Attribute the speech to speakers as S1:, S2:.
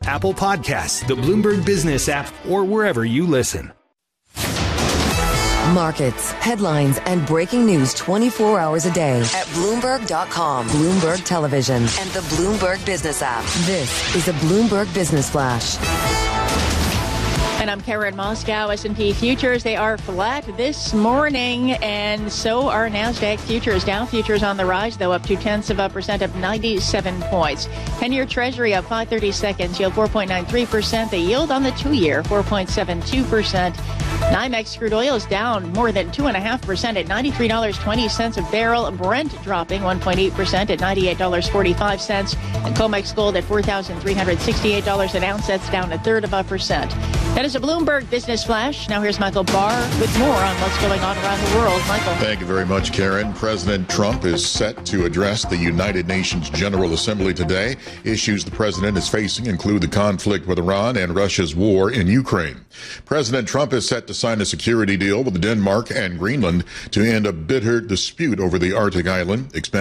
S1: Apple Podcasts, the Bloomberg Business app, or wherever you listen.
S2: Markets, headlines, and breaking news 24 hours a day at Bloomberg.com, Bloomberg Television, and the Bloomberg Business app. This is a Bloomberg Business Flash.
S3: And I'm Karen Moscow. S&P futures, they are flat this morning, and so are NASDAQ futures. Dow futures on the rise, though, up 0.2%, up 97 points. 10-year Treasury up 5/32, yield 4.93%. The yield on the 2-year, 4.72%. NYMEX crude oil is down more than 2.5% at $93.20 a barrel. Brent dropping 1.8% at $98.45. And COMEX gold at $4,368 an ounce. That's down 0.33%. That is a Bloomberg Business Flash. Now here's Michael Barr with more on what's going on around the world. Michael.
S4: Thank you very much, Karen. President Trump is set to address the United Nations General Assembly today. Issues the president is facing include the conflict with Iran and Russia's war in Ukraine. President Trump is set to sign a security deal with Denmark and Greenland to end a bitter dispute over the Arctic island.